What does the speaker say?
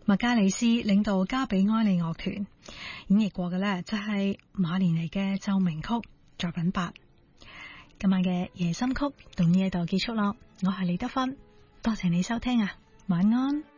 麥嘉里斯領導加比埃利樂團演繹過嘅呢，就係馬連尼嘅奏鳴曲作品8。今晚嘅夜深曲到呢一度結束咯，我係李德芬，多謝你收聽啊，晚安。